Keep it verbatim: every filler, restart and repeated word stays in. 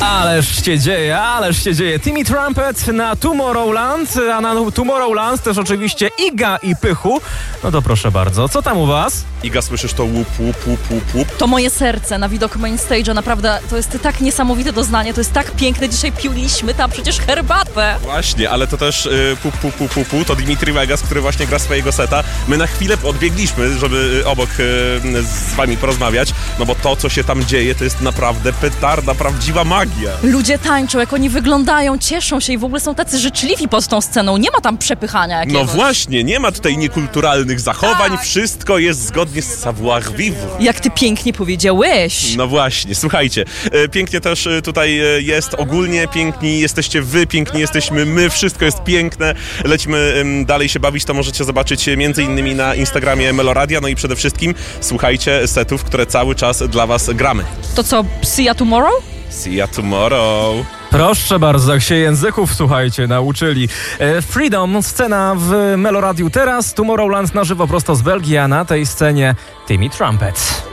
Ależ się dzieje, ależ się dzieje. Timmy Trumpet na Tomorrowland, a na Tomorrowland też oczywiście Iga i Pychu. No to proszę bardzo, co tam u was? Iga, słyszysz to łup, łup, łup, łup, łup? To moje serce na widok main stage'a, naprawdę to jest tak niesamowite doznanie, to jest tak piękne. Dzisiaj piliśmy tam przecież herbatę. Właśnie, ale to też y, pu, pu, pu, pu, pu, to Dimitri Vegas, który właśnie gra swojego seta. My na chwilę odbiegliśmy, żeby y, obok y, z wami porozmawiać, no bo to, co się tam dzieje, to jest naprawdę petarda, prawdziwa magia. Ludzie tańczą, jak oni wyglądają, cieszą się i w ogóle są tacy życzliwi pod tą sceną. Nie ma tam przepychania jakiegoś. No właśnie, nie ma tutaj niekulturalnych zachowań, tak. Wszystko jest zgodnie z savoir-vivre. Jak ty pięknie powiedziałeś. No właśnie, słuchajcie, pięknie też tutaj jest, ogólnie piękni jesteście wy, piękni jesteśmy my, wszystko jest piękne. Lecimy dalej się bawić, to możecie zobaczyć między innymi na Instagramie Meloradia, no i przede wszystkim słuchajcie setów, które cały czas dla was gramy. To co, see ya tomorrow? See ya tomorrow. Proszę bardzo, jak się języków, słuchajcie, nauczyli. E, Freedom, scena w Meloradiu teraz, Tomorrowland na żywo prosto z Belgii, a na tej scenie Timmy Trumpet.